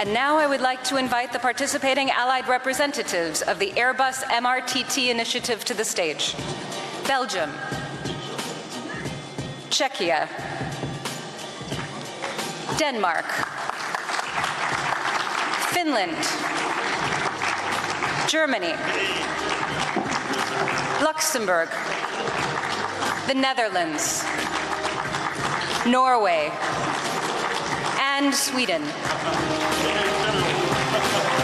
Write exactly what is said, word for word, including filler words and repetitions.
And now I would like to invite the participating allied representatives of the Airbus M R T T initiative to the stage. Belgium, Czechia, Denmark, Finland, Germany, Luxembourg, the Netherlands, Norway, and Sweden.